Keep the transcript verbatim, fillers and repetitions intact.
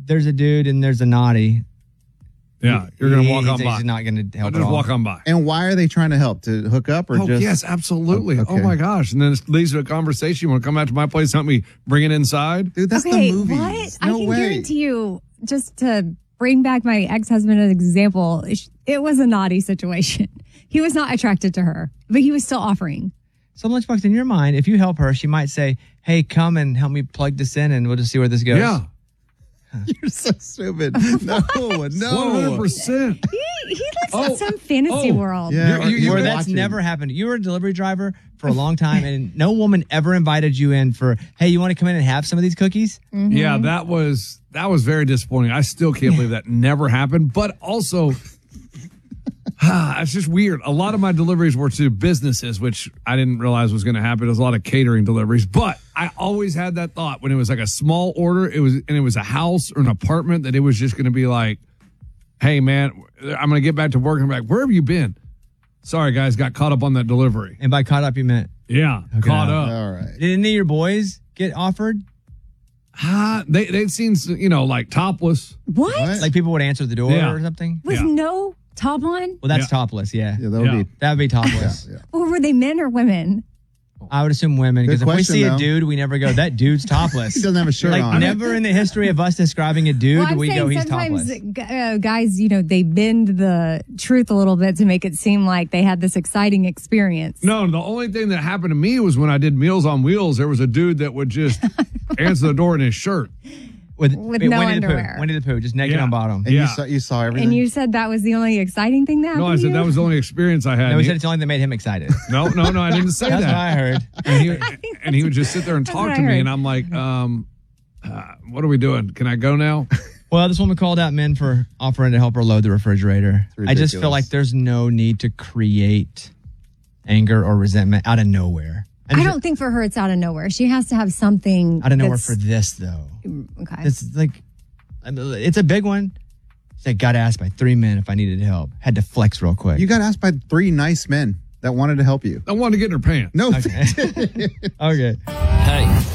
there's a dude and there's a naughty. Yeah, you're going to walk on he's, by. He's not going to help Just at all. walk on by. And why are they trying to help? To hook up or oh, just? yes, absolutely. Oh, okay. Oh, my gosh. And then it leads to a conversation. You want to come out to my place, help me bring it inside? Dude, that's okay, the movie. what? No I can way. guarantee you, just to bring back my ex-husband as an example, it was a naughty situation. He was not attracted to her, but he was still offering. So, Lunchbox, in your mind, if you help her, she might say, hey, come and help me plug this in and we'll just see where this goes. Yeah. You're so stupid. No, no. one hundred percent. He, he lives Oh, in some fantasy oh, world. Yeah, You- you- you Where were that's watching. never happened. You were a delivery driver for a long time, and no woman ever invited you in for, hey, you want to come in and have some of these cookies? Mm-hmm. Yeah, that was that was very disappointing. I still can't believe that never happened. But also, ah, it's just weird. A lot of my deliveries were to businesses, which I didn't realize was going to happen. There's a lot of catering deliveries. But I always had that thought when it was like a small order, it was and it was a house or an apartment, that it was just going to be like, hey, man, I'm going to get back to work. And I'm like, where have you been? Sorry, guys, got caught up on that delivery. And by caught up, you meant, Yeah, Okay. caught up. All right. did any of your boys get offered? Ah, they, they'd seen, you know, like topless. What? What? Like people would answer the door Yeah. or something? With Yeah. no top on? Well, that's Yeah. topless, yeah. Yeah, that would Yeah. be. That would be topless. Yeah. Or were they men or women? I would assume women, Good because if we question, see a though. dude, we never go, that dude's topless. He doesn't have a shirt like, on. never in the history of us describing a dude Well, do I'm we saying go, he's sometimes topless. g- uh, guys, you know, they bend the truth a little bit to make it seem like they had this exciting experience. No, the only thing that happened to me was when I did Meals on Wheels, there was a dude that would just answer the door in his shirt. With, With wait, no Winnie the underwear. Pooh. Winnie the Pooh, just naked Yeah. on bottom. And Yeah. you saw you saw everything. And you said that was the only exciting thing that happened No, I to said you? that was the only experience I had. No, he And said he- it's the only thing that made him excited. no, no, no, I didn't say That's that. what I heard. And he, and he would just sit there and That's talk what to I me, heard. and I'm like, um, uh, what are we doing? Can I go now? Well, this woman called out men for offering to help her load the refrigerator. It's I just feel ridiculous. like there's no need to create anger or resentment out of nowhere. I don't think for her it's out of nowhere. She has to have something. out of nowhere that's- for this though. Okay. It's like, I mean, it's a big one. It's like, got asked by three men if I needed help. Had to flex real quick. You got asked by three nice men that wanted to help you. I wanted to get in her pants. No, Okay. okay. Hey,